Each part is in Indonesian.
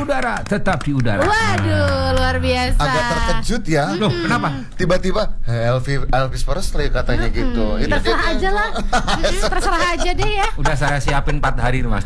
udara, tetap di udara. Waduh, luar biasa. Agak terkejut ya. Loh, kenapa? Tiba-tiba Elvis Presley katanya gitu. Itu Terserah dia aja lah. Terserah aja deh ya. Udah saya siapin 4 hari Mas.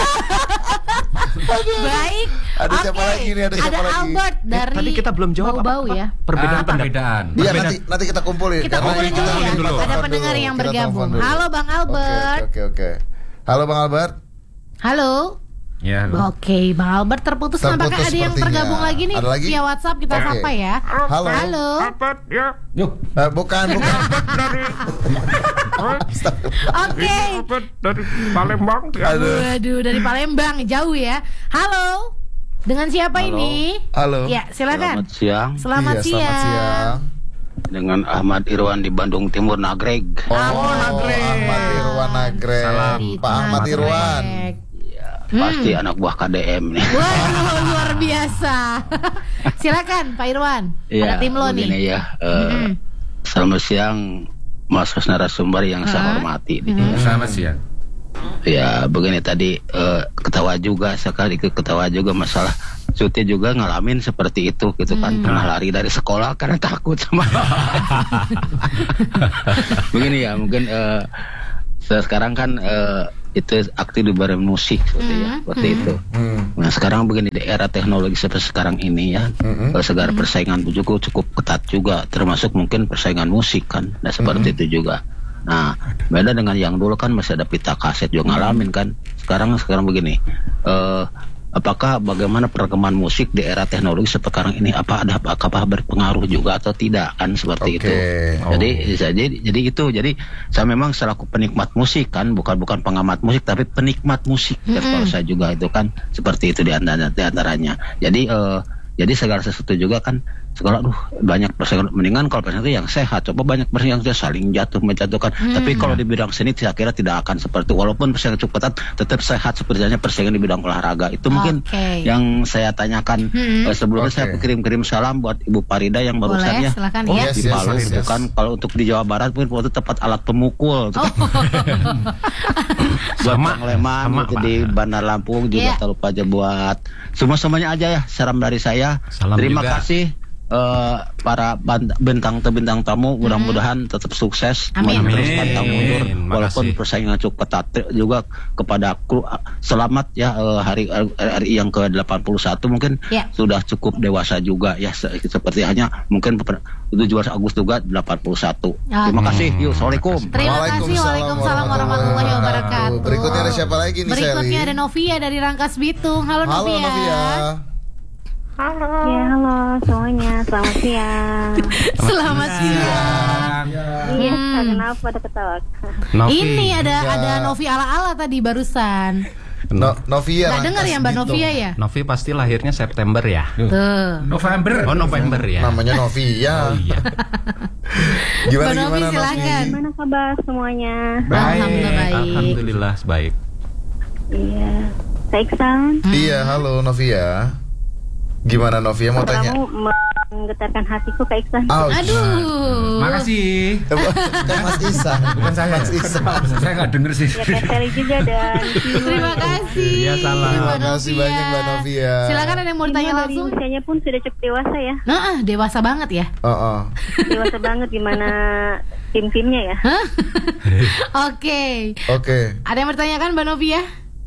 Baik. Ada siapa Oke. lagi nih? Ada siapa lagi? Albert dari Tadi kita belum jawab Bau-bau apa? ya. Perbedaan. Iya, nanti kita kumpulin. Kita Karena kumpulin kita dulu ya. telepon Ada dulu. pendengar yang Kita bergabung. telepon dulu. Halo Bang Albert. Oke. Halo Bang Albert. Halo. Ya, halo. Oke, Bang Albert terputus. Nampaknya ada yang sepertinya. tergabung lagi nih Ada lagi? via WhatsApp, kita Oke. sapa ya. Halo. Albert, ya. Yuk. Bukan. Oke. Albert dari Palembang. Waduh, dari Palembang jauh ya. Halo. Dengan siapa ini? Halo. Ya, silakan. Selamat siang. Selamat Iya, siang. Dengan Ahmad Irwan di Bandung Timur Nagreg. Nagreg. Ahmad Irwan Nagreg. Salam. Pak Ahmad Irwan. Pasti anak buah KDM nih. Waduh, luar biasa. Silakan Pak Irwan. Ada tim lo begini nih. ya. Selamat siang Mas narasumber yang saya hormati. Selamat siang. Ya begini tadi ketawa juga sekali ketawa juga masalah cuti juga ngalamin seperti itu gitu kan, pernah lari dari sekolah karena takut sama begini ya mungkin sekarang kan itu aktif di bareng musik seperti itu. Nah sekarang begini di era teknologi seperti sekarang ini ya, segala persaingan juga cukup ketat juga, termasuk mungkin persaingan musik kan, nah seperti itu juga. Nah beda dengan yang dulu kan masih ada pita kaset juga ngalamin kan. Sekarang begini, apakah bagaimana perkembangan musik di era teknologi sekarang ini, apakah berpengaruh juga atau tidak kan seperti itu. Jadi jadi saya memang selaku penikmat musik kan, bukan pengamat musik tapi penikmat musik. Kalau saya juga itu kan seperti itu di antaranya. Jadi segala sesuatu juga kan sekolah banyak persaingan, mendingan kalau persaingan itu yang sehat, coba banyak persaingan yang saling menjatuhkan. Tapi kalau di bidang seni saya kira tidak akan seperti, walaupun persaingan cukup ketat tetap sehat sepertinya persaingan di bidang olahraga. Itu mungkin yang saya tanyakan. Sebelumnya saya kirim salam buat Ibu Parida yang barusan ya. Silakan di ya. Palu gitu kan. Kalau untuk di Jawa Barat mungkin waktu tepat alat pemukul gitu. Buat Bang Leman gitu, di Bandar Lampung juga tak lupa aja buat semuanya aja ya. Salam dari saya. Terima kasih para bintang tamu, mudah-mudahan tetap sukses, terus pantang mundur walaupun persaingan cukup ketat. Juga kepada kru selamat ya, hari RI yang ke-81 mungkin sudah cukup dewasa juga ya, seperti hanya mungkin 17 Agustus juga 81. Terima kasih. Yuk, assalamualaikum. Terima kasih. Waalaikumsalam warahmatullahi wabarakatuh. Berikutnya ada siapa lagi nih? Berikutnya ada Novia dari Rangkas Bitung. Halo Novia. Halo. Ya, halo semuanya. Selamat siang. Selamat siang. Iya, kenapa ada ketawa? Ini ada Novi ala-ala tadi barusan. Novia. Nggak dengar ya Mbak Novia ya? Novi pasti lahirnya September ya. Tuh. November. Oh November ya. Namanya Novia. Oh iya. Gimana Novi, silakan. Gimana kabar semuanya? Alhamdulillah baik. Alhamdulillah baik. Iya. Kak Iksan. Iya, halo Novia. Gimana Novia mau tanya? Kamu menggetarkan hatiku Kak Iksan. Aduh. Makasih. Kan Mas Isan. Bukan saya. Mas Isan. Saya nggak denger sih. Ya Kak Sally juga dan Terima kasih. Iya, salam. Terima kasih banyak Mbak Novia. Silakan, ada yang mau ditanya dari langsung? usianya pun sudah cukup dewasa ya. Nah, dewasa banget ya. Dewasa banget, gimana tim-timnya ya. Oke. Ada yang bertanyakan Mbak Novia?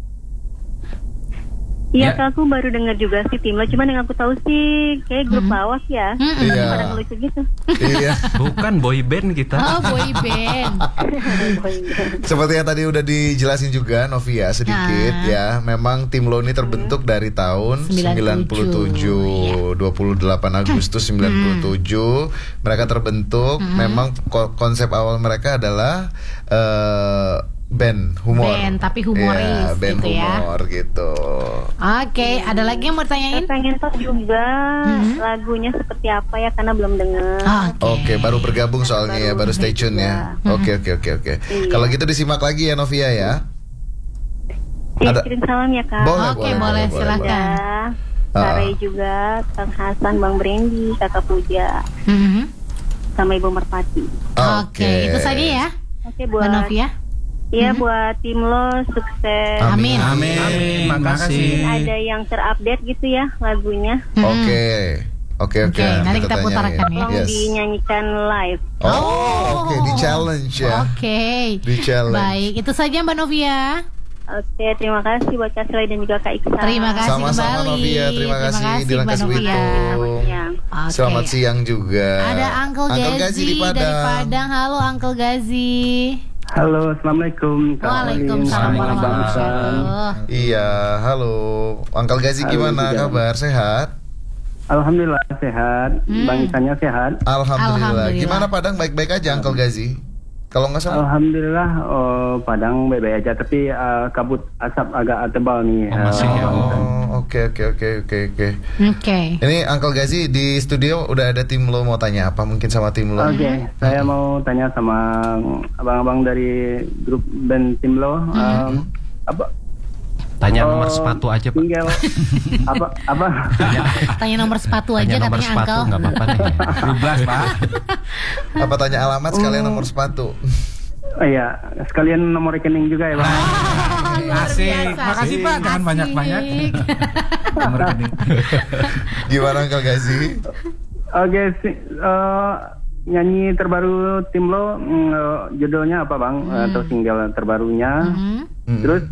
Iya, Kak, aku baru dengar juga sih Timlo, cuman yang aku tahu sih kayak grup lawak ya. Iya. Pada ngelucu gitu. Iya. Bukan boy band kita. Oh, boy band. Seperti yang tadi udah dijelasin juga Novia sedikit ya. Memang tim Lo ini terbentuk dari tahun 97, 28 Agustus 97. Mereka terbentuk. Memang konsep awal mereka adalah band humor. Band tapi humoris band gitu humor ya. Gitu. Oke, ada lagi yang mau tanyain? Saya pengen tahu juga lagunya seperti apa ya, karena belum dengar. Oke, baru bergabung soalnya ya, baru stay tune ya. Oke. Kalau gitu disimak lagi ya Novia ya. Ada kirim salam ya Kak. Boleh, silakan. Sarai juga, Kang Hasan, Bang Brandy, Kakak Puja, sama Ibu Merpati. Oke, itu saja ya. Oke, buat Mbak Novia. Ya buat tim lo sukses. Amin. Amin. Makasih. Ada yang terupdate gitu ya lagunya. Oke, nanti kita putarkan ya. Tolong dinyanyikan live. Oke, di challenge ya. Oke. Di challenge. Baik, itu saja Mbak Novia. Oke, terima kasih buat Kak Sely dan juga Kak Iksan. Terima kasih Sama-sama kembali. Novia, terima kasih di Mbak Langkas Novia. Witung. Siang. Oke. Selamat siang juga. Ada Uncle Gazi di dari Padang. Padang. Halo Uncle Gazi. Halo, assalamualaikum. Waalaikumsalam warahmatullahi wabarakatuh. Iya, halo. Uncle Gazi gimana kabar? Sehat? Alhamdulillah sehat. Bang Isannya sehat. Alhamdulillah. Gimana Padang, baik-baik aja Uncle Gazi? Kalau nggak salah. Alhamdulillah Padang baik-baik aja, tapi kabut asap agak tebal nih. Masih ya. Oke. Oke. Ini Uncle Gazi di studio udah ada tim lo mau tanya apa mungkin sama tim lo? Oke, saya mau tanya sama abang-abang dari grup band tim lo. Apa? Tanya nomor sepatu aja, Pak. Tinggal apa? Tanya nomor sepatu aja Tanya nomor katanya sepatu Uncle. nggak apa-apa nih. 12 Pak. Apa tanya alamat sekalian nomor sepatu? Oh iya, sekalian nomor rekening juga ya, Bang. Luar Asik. biasa. Makasih Pak, jangan Asik. banyak-banyak. Nomor rekening. Gimana Uncle Gazi? Oke, nyanyi terbaru tim lo judulnya apa Bang? Atau single terbarunya? Terus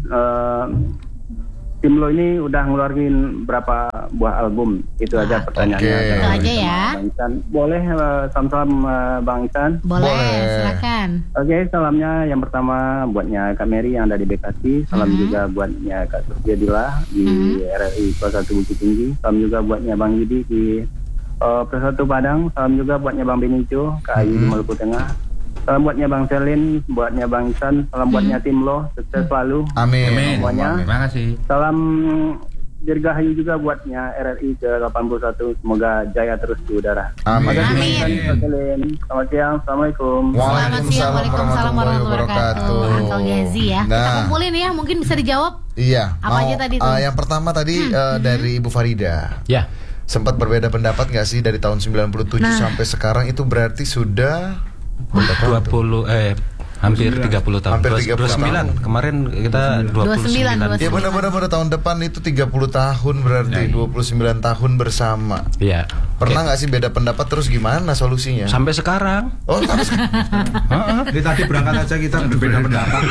tim lo ini udah ngeluarin berapa buah album? Itu aja pertanyaannya. Oke. Itu aja ya. Bang Isan. Boleh salam-salam Bang Isan? Boleh, silakan. Oke, salamnya yang pertama buatnya Kak Mary yang ada di Bekasi. Salam juga buatnya Kak Surya Dila di RRI Kelas 1 Bukit Tinggi. Salam juga buatnya Bang Yudi di Persatu Padang. Salam juga buatnya Bang Benicio, Kak Ayu di Maluku Tengah. Salam buatnya Bang Selin, buatnya Bang Isan. Salam buatnya tim lo, sukses selalu. Amin. Semuanya. Terima kasih. Salam dirgahayu juga buatnya RRI ke-81. Semoga jaya terus di udara. Amin. Amin. Bang Selin. Selamat siang, Assalamualaikum. Selamat siang, Waalaikumsalam warahmatullahi wabarakatuh. Uncle Gazi ya. Kita Nah. kumpulin ya, mungkin bisa dijawab. Iya. Apa aja tadi tuh? Yang pertama tadi dari Ibu Farida. Ya. Sempat berbeda pendapat nggak sih dari tahun 97 sampai sekarang itu berarti sudah 20 hampir 30 tahun. Hampir 30 tahun. Kemarin kita 29. Ya benar-benar tahun depan itu 30 tahun berarti 29 tahun bersama. Iya. Pernah nggak sih beda pendapat terus gimana solusinya? Sampai sekarang. Oh, sampai sekarang. Jadi tadi berangkat aja kita berbeda pendapat.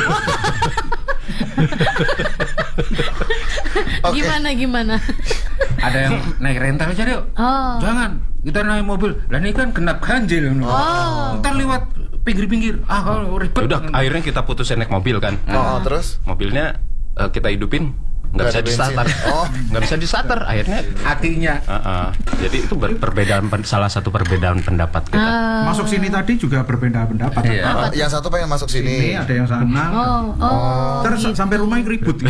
Oke. Gimana? Ada yang naik rental aja yuk. Oh. Jangan, kita naik mobil. Lah ini kan genap ganjil. Ntar lewat pinggir-pinggir. Kalau ribet. Udah akhirnya kita putusin naik mobil kan. Terus Mobilnya kita hidupin nggak bisa Nggak ada bensin. di-starter. Nggak bisa di-starter. Akhirnya Akinya jadi itu salah satu perbedaan pendapat kita. Masuk sini tadi juga berbeda pendapat. Iya. yang satu pengen masuk sini. Ini ada yang sana. Terus sampai rumah ribut.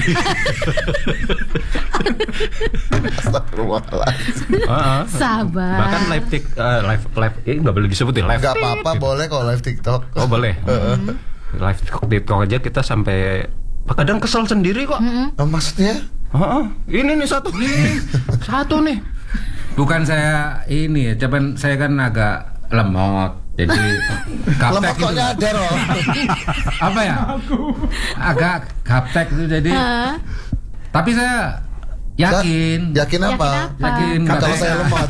Astagfirullahaladzim. Sabar. Bahkan live nggak boleh disebut ya live. Gak apa-apa, boleh kalau live TikTok. Oh boleh. Live TikTok aja kita sampai kadang kesel sendiri kok. Oh, maksudnya? Ini nih satu nih. bukan saya ini, cuman saya kan agak lemot. Jadi Lemot gaptek kok gitu. nyadar loh. Apa ya? Agak gaptek itu jadi. Tapi saya yakin. Yakin apa? Yakin Kan nggak kalau saya lemot.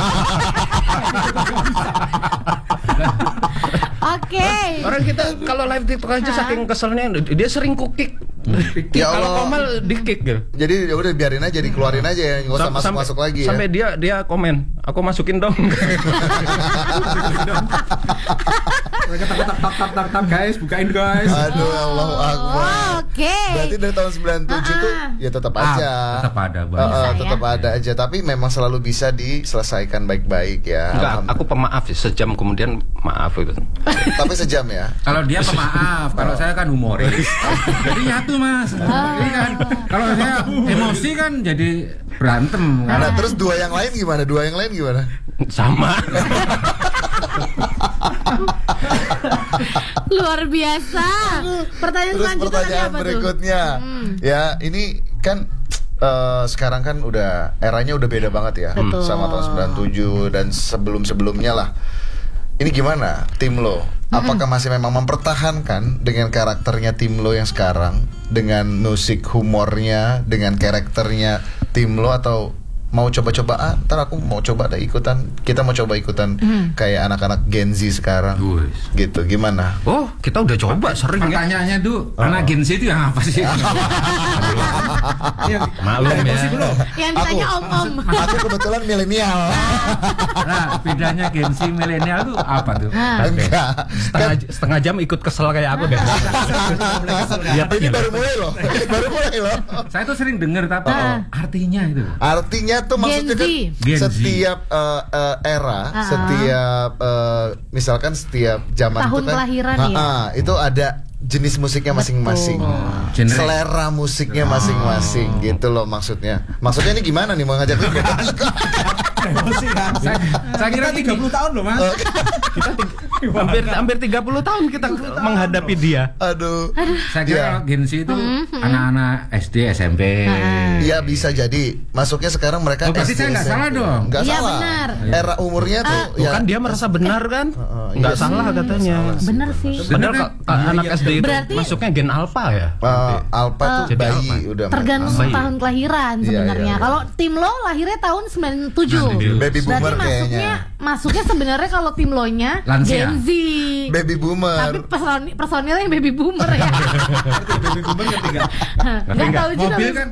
Oke. Orang kita kalau live TikTok aja saking keselnya dia sering kukik. Ya Kalau Allah. Komal di-kick gitu. Jadi ya udah biarin aja, dikeluarin aja ya, nggak usah masuk-masuk lagi ya. Sampai dia komen, aku masukin dong. Tak guys, bukain guys. Aduh, Allahu Akbar. Oke. Berarti dari tahun 97 tuh ya tetap aja. tetap ada, Bang. Tetap ada aja, tapi memang selalu bisa diselesaikan baik-baik ya. Enggak, aku Alhamdulillah. pemaaf sejam kemudian maaf itu. Tapi sejam ya. Kalau dia pemaaf, kalau saya kan humoris. Jadi nyatu Mas. Ini kan kalau saya emosi kan jadi berantem kan. Nah, terus dua yang lain gimana? Sama. Luar biasa. Pertanyaan Terus selanjutnya pertanyaan apa berikutnya. Ya, ini kan sekarang kan udah eranya udah beda banget ya. Betul. Sama tahun 97 dan sebelum-sebelumnya lah. ini gimana tim lo? Apakah masih memang mempertahankan dengan karakternya tim lo yang sekarang, dengan musik humornya, dengan karakternya tim lo, atau mau coba-coba, ntar aku mau coba deh ikutan, kita mau coba ikutan kayak anak-anak Gen Z sekarang, gitu, gimana? Oh, kita udah coba sering ya. Pertanyaannya tuh, anak Gen Z itu yang apa sih? Maklum ya. Yang ditanya om-om. Aku kebetulan milenial. Nah, bedanya Gen Z milenial tuh apa tuh? Enggak. Setengah jam ikut kesel kayak aku deh. Ini baru mulai loh. Saya tuh sering denger tapi artinya itu. Artinya tuh maksudnya kan Gen Z. setiap era, setiap misalkan setiap zaman Tahun itu kan kelahiran ya. itu ada jenis musiknya masing-masing, Genre. selera musiknya masing-masing, gitu loh maksudnya. Maksudnya ini gimana nih mau ngajak Saya kira 30 tahun loh, Mas. Hampir 30 tahun kita menghadapi dia. Aduh. Saya kira kalau Gen Z itu anak-anak SD, SMP. Iya bisa jadi. Masuknya sekarang mereka Oh, berarti SD, saya nggak SMP. salah dong. Nggak Iya, salah. benar. Era umurnya tuh Bukan dia merasa benar kan? Nggak iya salah sih. katanya. Bener sih. Padahal anak SD itu Berarti- masuknya gen alpha ya. Alpha tuh Jadi bayi Alpha. udah. Tergantung Bayi. tahun kelahiran Iya, sebenarnya. iya. Kalau tim lo lahirnya tahun 97. Baby boomer Berarti kayaknya. masuknya sebenarnya kalau tim lo nya Lansia. Gen Z. Baby boomer. Tapi personilnya yang baby boomer ya. Baby boomer ketiga. Nggak tahu juga. Mobil kan?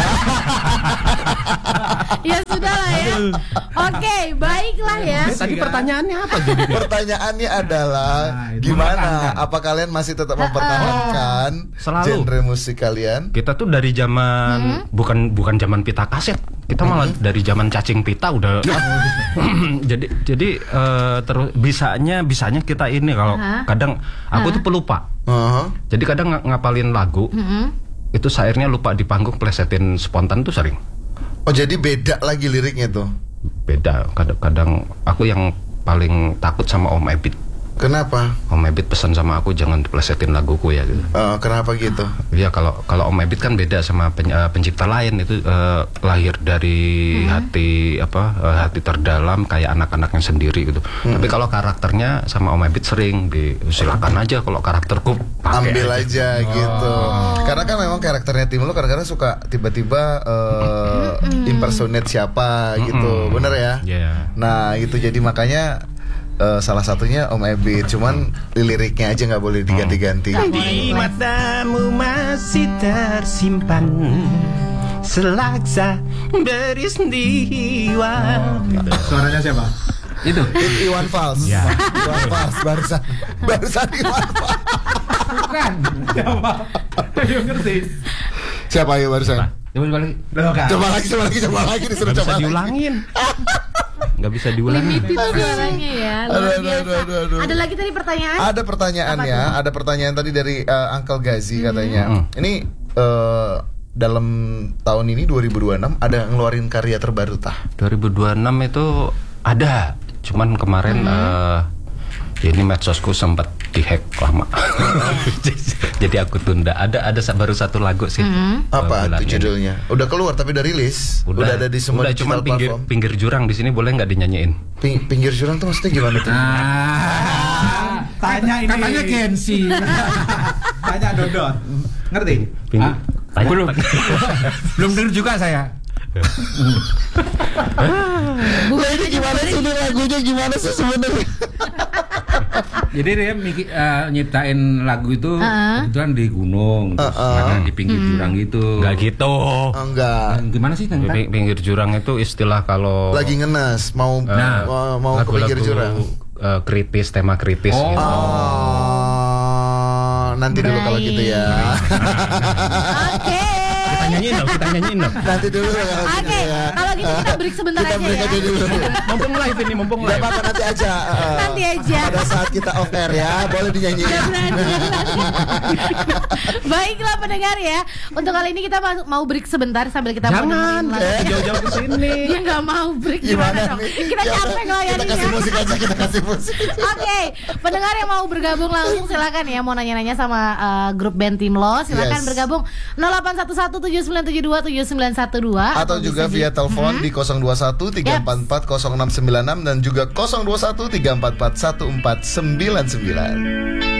Ya sudah lah ya. Oke, baiklah ya. Tadi pertanyaannya apa jadi? Pertanyaannya adalah itu gimana? mempertahankan. Apa kalian masih tetap mempertahankan Selalu. genre musik kalian? Kita tuh dari zaman bukan zaman pita kaset. Kita malah dari zaman cacing pita udah. jadi terus bisanya kita ini kalau kadang aku tuh pelupa. Jadi kadang ngapalin lagu. Itu syairnya lupa di panggung, plesetin spontan tuh sering. Oh jadi beda lagi liriknya tuh? Beda. Kadang aku yang paling takut sama Om Ebit. Kenapa? Om Ebit pesan sama aku jangan diplesetin laguku ya gitu. Kenapa gitu? Ya kalau Om Ebit kan beda sama pencipta lain, itu lahir dari hati terdalam kayak anak-anaknya sendiri gitu. Tapi kalau karakternya sama Om Ebit sering silakan aja, kalau karakterku pakai Ambil aja gitu. Karena kan memang karakternya tim lo kadang-kadang suka tiba-tiba impersonate siapa gitu. Bener ya? Yeah. Nah itu jadi makanya salah satunya Om Ebit, cuman liriknya aja nggak boleh diganti-ganti. Di matamu masih tersimpan selaksa peristiwa. Suaranya siapa? Itu. Iwan Fals. Ya. Iwan Fals barusan Iwan Fals. Bukan. Siapa? Ayo ngerti. Siapa ya barusan? Coba lagi. Coba lagi disuruh Nggak bisa coba lagi. diulangin. Nggak bisa diulangin. Limited suaranya ya. Luar biasa. Aduh. Ada lagi tadi pertanyaan? Ada pertanyaannya, ada pertanyaan tadi dari Uncle Gazi katanya. Ini dalam tahun ini 2026 ada ngeluarin karya terbaru tah? 2026 itu ada, cuman kemarin ini medsosku sempat dihack lama. Jadi aku tunda. Ada baru satu lagu sih. Apa bulan itu ini. judulnya? Udah keluar tapi udah rilis. Udah ada di semua Udah, cuman digital platform. pinggir jurang di sini boleh nggak dinyanyiin? Pinggir jurang tuh maksudnya gimana tuh? Tanya ini. Katanya Gen Z. Tanya Dodot. Ngerti? Pinggir. Tanya, Belum. Pak. Belum denger juga saya. Ini gimana sih ini lagunya gimana sih sebenarnya? Jadi dia nyiptain lagu itu kebetulan di gunung, terus ada di pinggir jurang gitu. Nggak gitu. Enggak. Gimana sih tentang? Pinggir jurang itu istilah kalau Lagi ngenes mau mau ke pinggir jurang. Kritis, tema kritis gitu. Nanti dulu kalau gitu ya. Oke. Kita nyanyiin dong. Nanti dulu kalau gitu Oke, ya. kalau gitu kita break sebentar Kita aja break ya. aja dulu. Mumpung live ini, mumpung Gak live. apa-apa nanti aja. Nanti aja. Pada saat kita off air ya, boleh dinyanyiin. Udah berani. Baiklah pendengar ya. Untuk kali ini kita mau break sebentar sambil kita mau Jangan, dengerin lagu. jauh-jauh ke sini. Dia nggak mau break gimana dong? Kita Ya capek udah, Kita ngelayaninnya. kasih musik aja, kita kasih musik. Oke, pendengar yang mau bergabung langsung silakan ya, mau nanya-nanya sama grup band Tim Lo, silakan Yes. bergabung 0813-972-7912 atau juga via telepon di 021-344-0696 dan juga 021-344-1499.